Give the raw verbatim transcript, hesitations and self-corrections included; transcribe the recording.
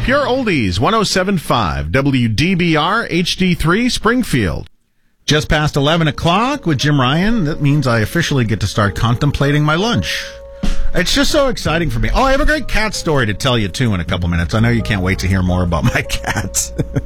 Pure Oldies, one oh seven point five, W D B R, H D three, Springfield. Just past eleven o'clock with Jim Ryan. That means I officially get to start contemplating my lunch. It's just so exciting for me. Oh, I have a great cat story to tell you, too, in a couple minutes. I know you can't wait to hear more about my cats.